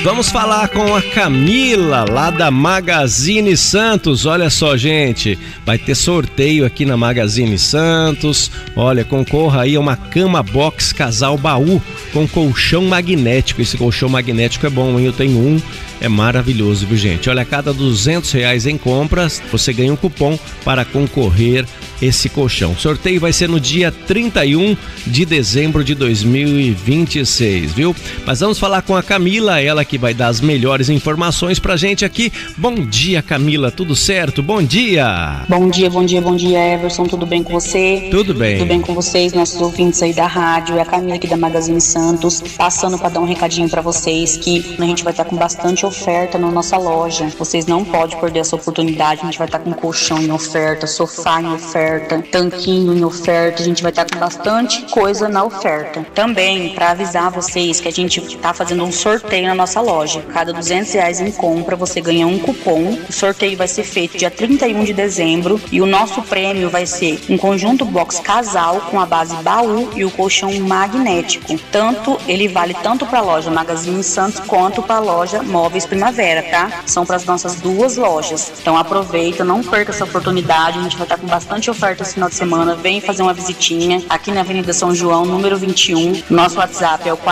Vamos falar com a Camila, lá da Magazine Santos. Olha só, gente, vai ter sorteio aqui na Magazine Santos. Olha, concorra aí a uma cama box casal baú com colchão magnético. Esse colchão magnético é bom, hein? Eu tenho um. É maravilhoso, viu, gente? Olha, a cada R$200 em compras, você ganha um cupom para concorrer esse colchão. O sorteio vai ser no dia 31 de dezembro de 2026, viu? Mas vamos falar com a Camila, ela que vai dar as melhores informações pra gente aqui. Bom dia, Camila, tudo certo? Bom dia! Bom dia, Everson, tudo bem com você? Tudo bem. Tudo bem com vocês, nossos ouvintes aí da rádio. É a Camila aqui da Magazine Santos, passando para dar um recadinho pra vocês que a gente vai estar com bastante oferta na nossa loja. Vocês não podem perder essa oportunidade. A gente vai estar com colchão em oferta, sofá em oferta, tanquinho em oferta. A gente vai estar com bastante coisa na oferta. Também para avisar vocês que a gente está fazendo um sorteio na nossa loja. Cada R$200 em compra você ganha um cupom. O sorteio vai ser feito dia 31 de dezembro e o nosso prêmio vai ser um conjunto box casal com a base baú e o colchão magnético. Ele vale tanto para a loja Magazine Santos quanto para a loja Móveis Primavera, tá? São para as nossas duas lojas. Então aproveita, não perca essa oportunidade. A gente vai estar com bastante oferta esse final de semana. Vem fazer uma visitinha aqui na Avenida São João, número 21. Nosso WhatsApp é o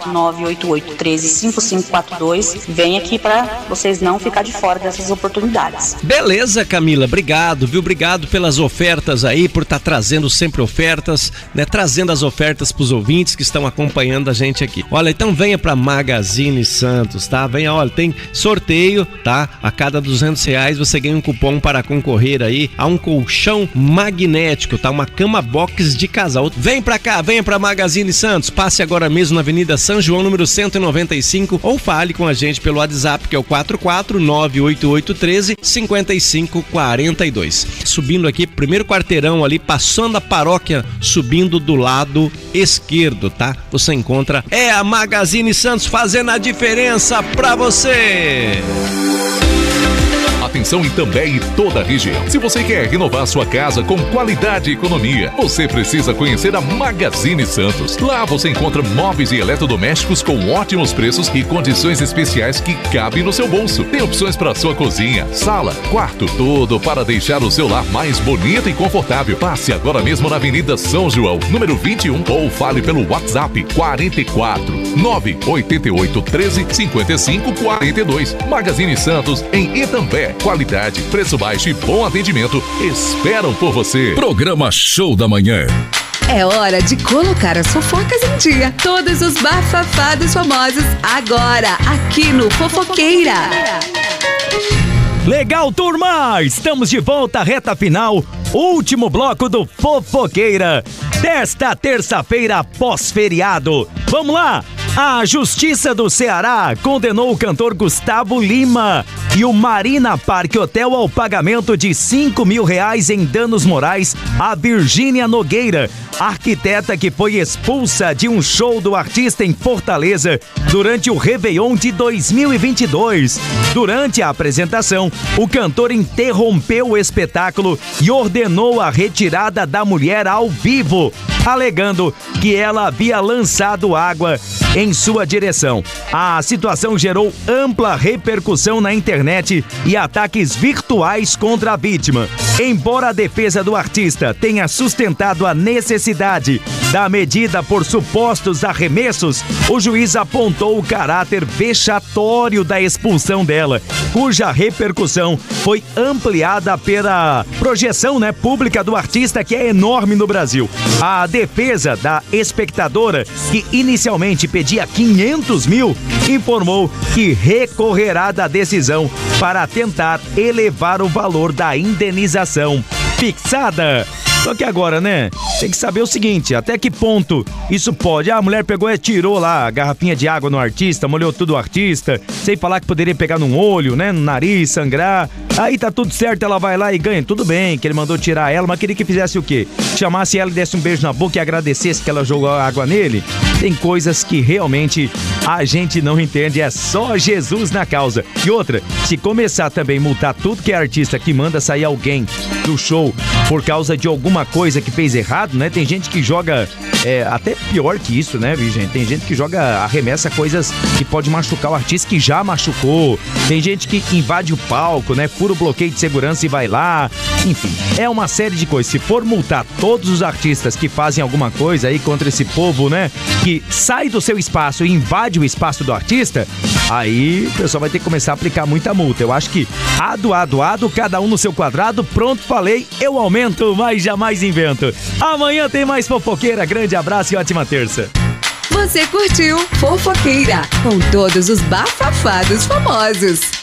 44988135542. Vem aqui para vocês não ficar de fora dessas oportunidades. Beleza, Camila, obrigado, viu? Obrigado pelas ofertas aí, por estar trazendo sempre ofertas, né? Trazendo as ofertas pros ouvintes que estão acompanhando a gente aqui. Olha, então venha pra Magazine Santos, tá? Venha, olha, tem sorteio, tá? A cada R$200 você ganha um cupom para concorrer aí a um colchão magnético, tá? Uma cama box de casal. Vem pra cá, venha pra Magazine Santos, passe agora mesmo na Avenida São João, número 195, ou fale com a gente pelo WhatsApp, que é o 44988135542. Subindo aqui, primeiro quarteirão ali, passando a paróquia, subindo do lado esquerdo, tá? Você encontra a Magazine Santos fazendo a diferença pra você. Atenção em Itambé e toda a região. Se você quer renovar sua casa com qualidade e economia, você precisa conhecer a Magazine Santos. Lá você encontra móveis e eletrodomésticos com ótimos preços e condições especiais que cabem no seu bolso. Tem opções para sua cozinha, sala, quarto, tudo para deixar o seu lar mais bonito e confortável. Passe agora mesmo na Avenida São João, número 21, ou fale pelo WhatsApp 44988135542. Magazine Santos em Itambé. Qualidade, preço baixo e bom atendimento esperam por você. Programa Show da Manhã. É hora de colocar as fofocas em dia. Todos os bafafados famosos agora aqui no Fofoqueira. Legal, turma! Estamos de volta à reta final, último bloco do Fofoqueira desta terça-feira pós-feriado. Vamos lá! A Justiça do Ceará condenou o cantor Gustavo Lima e o Marina Park Hotel ao pagamento de R$5 mil em danos morais a Virgínia Nogueira, arquiteta que foi expulsa de um show do artista em Fortaleza durante o Réveillon de 2022. Durante a apresentação, o cantor interrompeu o espetáculo e ordenou a retirada da mulher ao vivo, alegando que ela havia lançado água em sua direção. A situação gerou ampla repercussão na internet e ataques virtuais contra a vítima. Embora a defesa do artista tenha sustentado a necessidade da medida por supostos arremessos, o juiz apontou o caráter vexatório da expulsão dela, cuja repercussão foi ampliada pela projeção, pública do artista, que é enorme no Brasil. A defesa da espectadora, que inicialmente pedia 500 mil, informou que recorrerá da decisão para tentar elevar o valor da indenização fixada. Só que agora, tem que saber o seguinte, até que ponto isso pode? A mulher pegou e tirou lá a garrafinha de água no artista, molhou tudo o artista, sem falar que poderia pegar num olho, no nariz, sangrar. Aí tá tudo certo, ela vai lá e ganha. Tudo bem que ele mandou tirar ela, mas queria que fizesse o quê? Chamasse ela e desse um beijo na boca e agradecesse que ela jogou água nele? Tem coisas que realmente a gente não entende, é só Jesus na causa. E outra, se começar também a multar tudo que é artista que manda sair alguém do show por causa de alguma coisa que fez errado, tem gente que joga até pior que isso, né, gente? Tem gente que arremessa coisas que pode machucar o artista, que já machucou. Tem gente que invade o palco, né? Fura o bloqueio de segurança e vai lá. Enfim, é uma série de coisas. Se for multar todos os artistas que fazem alguma coisa aí contra esse povo, né? Que sai do seu espaço e invade o espaço do artista, aí o pessoal vai ter que começar a aplicar muita multa. Eu acho que ado, cada um no seu quadrado, pronto, falei, eu aumento, mas jamais invento. Amanhã tem mais fofoqueira, grande abraço e ótima terça. Você curtiu Fofoqueira, com todos os bafafados famosos.